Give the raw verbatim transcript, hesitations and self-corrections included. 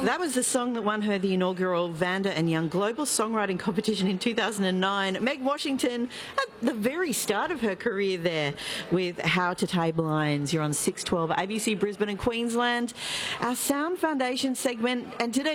That was the song that won her the inaugural Vanda and Young Global Songwriting Competition in two thousand nine. Meg Washington at the very start of her career there with How to Tame Lions. You're on six twelve A B C Brisbane and Queensland. Our Sound Foundation segment, and today